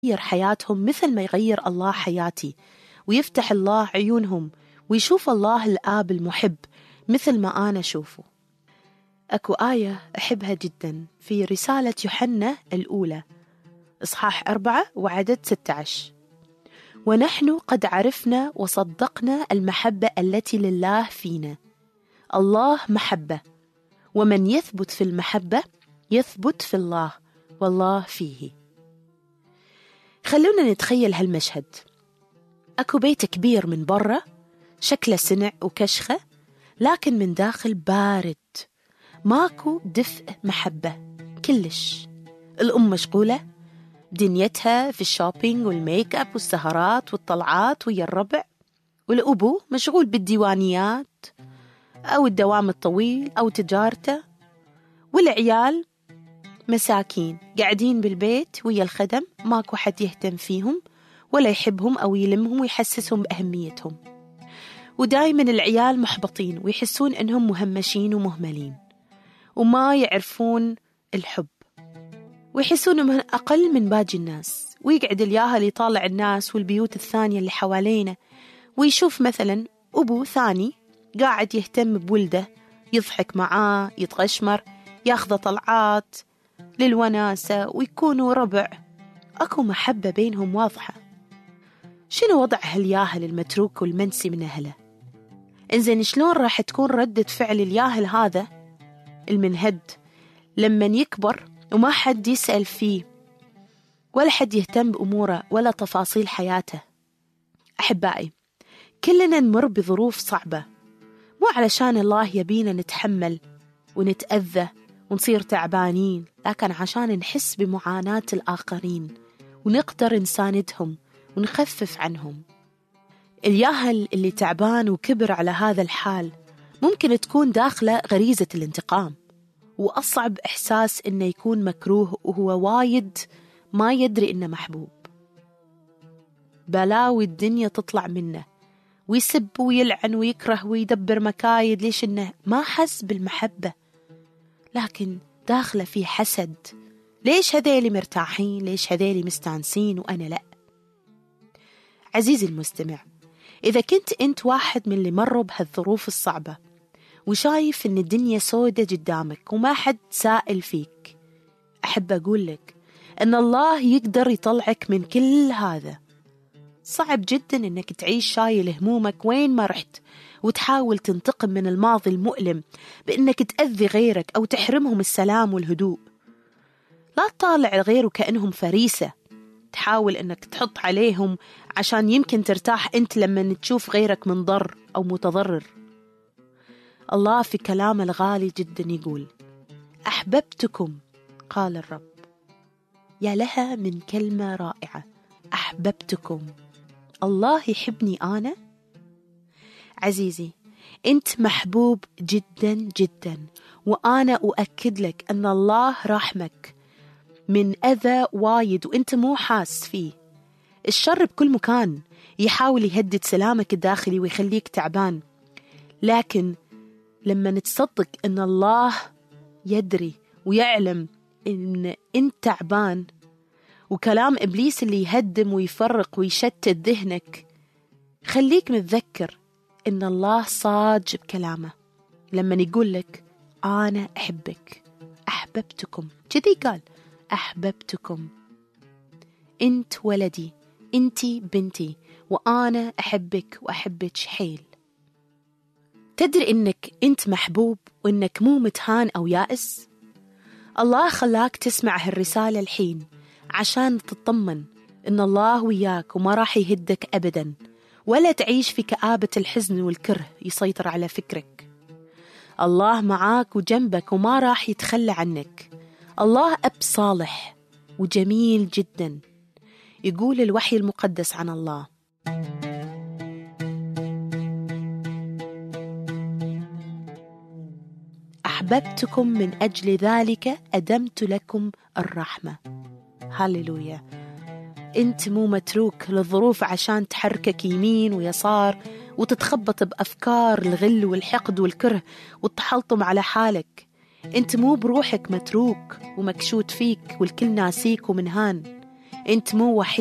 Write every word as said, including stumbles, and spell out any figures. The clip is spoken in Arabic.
حياتهم مثل ما يغير الله حياتي، ويفتح الله عيونهم ويشوف الله الآب المحب مثل ما أنا أشوفه. أكو آية أحبها جدا في رسالة يوحنا الأولى إصحاح أربعة وعدد ستة عشر: ونحن قد عرفنا وصدقنا المحبة التي لله فينا. الله محبة، ومن يثبت في المحبة يثبت في الله والله فيه. خلونا نتخيل هالمشهد. أكو بيت كبير من برا شكله سنع وكشخة، لكن من داخل بارد، ماكو دفء محبة كلش. الأم مشغولة دنيتها في الشوبينج والميك اب والسهرات والطلعات ويا الربع، والأبو مشغول بالديوانيات أو الدوام الطويل أو تجارته، والعيال مساكين قاعدين بالبيت ويا الخدم، ماكو حد يهتم فيهم ولا يحبهم أو يلمهم ويحسسهم بأهميتهم. ودايما العيال محبطين ويحسون أنهم مهمشين ومهملين وما يعرفون الحب، ويحسون أنهم أقل من باقي الناس. ويقعد الياهل يطالع الناس والبيوت الثانية اللي حوالينا، ويشوف مثلا أبو ثاني قاعد يهتم بولده، يضحك معاه، يتغشمر، ياخذ طلعات للوناسة، ويكونوا ربع، أكو محبة بينهم واضحة. شنو وضع هالياهل المتروك والمنسي من أهله؟ إنزين شلون راح تكون ردة فعل الياهل هذا المنهد لما يكبر وما حد يسأل فيه ولا حد يهتم بأموره ولا تفاصيل حياته؟ أحبائي، كلنا نمر بظروف صعبة، مو علشان الله يبينا نتحمل ونتأذى ونصير تعبانين، لكن عشان نحس بمعاناة الآخرين ونقدر نساندهم ونخفف عنهم. الياهل اللي تعبان وكبر على هذا الحال ممكن تكون داخله غريزة الانتقام، وأصعب إحساس إنه يكون مكروه وهو وايد ما يدري إنه محبوب. بلاوي الدنيا تطلع منه ويسب ويلعن ويكره ويدبر مكايد، ليش؟ إنه ما حس بالمحبة، لكن داخله في حسد. ليش هذيلي مرتاحين؟ ليش هذيلي مستانسين وأنا لأ؟ عزيزي المستمع، إذا كنت أنت واحد من اللي مروا بهالظروف الصعبة وشايف إن الدنيا سودة قدامك وما حد سائل فيك، أحب أقول لك أن الله يقدر يطلعك من كل هذا. صعب جدا إنك تعيش شايل همومك وين ما رحت وتحاول تنتقم من الماضي المؤلم بإنك تأذي غيرك أو تحرمهم السلام والهدوء. لا تطالع غيره كأنهم فريسة تحاول إنك تحط عليهم عشان يمكن ترتاح أنت لما تشوف غيرك منضر أو متضرر. الله في كلام الغالي جدا يقول: أحببتكم، قال الرب. يا لها من كلمة رائعة، أحببتكم. الله يحبني أنا؟ عزيزي، أنت محبوب جدا جدا، وأنا أؤكد لك أن الله رحمك من أذى وايد وأنت مو حاس فيه. الشر بكل مكان يحاول يهدد سلامك الداخلي ويخليك تعبان، لكن لما نتصدق أن الله يدري ويعلم أن أنت تعبان، وكلام إبليس اللي يهدم ويفرق ويشتت ذهنك، خليك متذكر أن الله صاج بكلامه لما يقول لك أنا أحبك، أحببتكم. كذي قال: أحببتكم. أنت ولدي، أنتي بنتي، وأنا أحبك وأحبك حيل. تدري أنك أنت محبوب وأنك مو متهان أو يائس؟ الله خلاك تسمع هالرسالة الحين عشان تطمن أن الله وياك وما راح يهدك أبدا، ولا تعيش في كآبة الحزن والكره يسيطر على فكرك. الله معاك وجنبك وما راح يتخلى عنك. الله أب صالح وجميل جدا. يقول الوحي المقدس عن الله: أحببتكم من أجل ذلك أدمت لكم الرحمة. هاليلويا. أنت مو متروك للظروف عشان تحركك يمين ويسار وتتخبط بأفكار الغل والحقد والكره والتحلطم على حالك. أنت مو بروحك متروك ومكشوت فيك والكل ناسيك ومنهان. أنت مو وحيد.